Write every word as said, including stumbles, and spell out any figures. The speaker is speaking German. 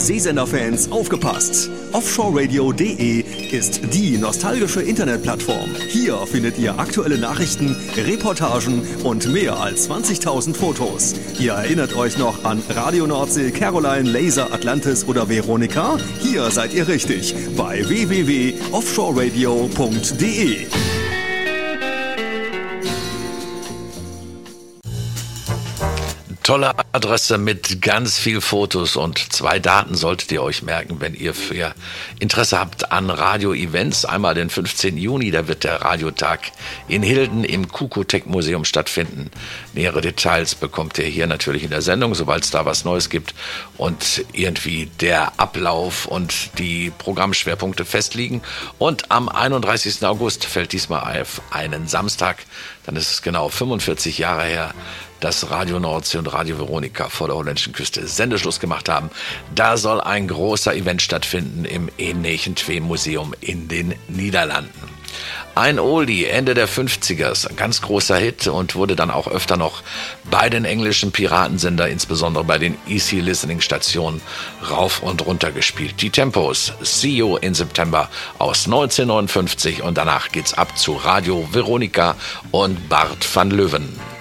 Seesenderfans, aufgepasst! Offshore Radio punkt de ist die nostalgische Internetplattform. Hier findet ihr aktuelle Nachrichten, Reportagen und mehr als zwanzigtausend Fotos. Ihr erinnert euch noch an Radio Nordsee, Caroline, Laser, Atlantis oder Veronika? Hier seid ihr richtig bei w w w punkt offshore radio punkt de. Tolle Adresse mit ganz viel Fotos und zwei Daten solltet ihr euch merken, wenn ihr für Interesse habt an Radio-Events. Einmal den fünfzehnten Juni, da wird der Radiotag in Hilden im Kukotec-Museum stattfinden. Nähere Details bekommt ihr hier natürlich in der Sendung, sobald es da was Neues gibt und irgendwie der Ablauf und die Programmschwerpunkte festliegen. Und am einunddreißigsten August fällt diesmal auf einen Samstag, dann ist es genau fünfundvierzig Jahre her, dass Radio Nordsee und Radio Veronika vor der holländischen Küste Sendeschluss gemacht haben. Da soll ein großer Event stattfinden im Eemnegen-Twee-Museum in den Niederlanden. Ein Oldie, Ende der fünfziger, ist ein ganz großer Hit und wurde dann auch öfter noch bei den englischen Piratensender, insbesondere bei den Easy Listening Stationen, rauf und runter gespielt. Die Tempos, See You in September aus neunzehnhundertneunundfünfzig und danach geht's ab zu Radio Veronika und Bart van Leeuwen.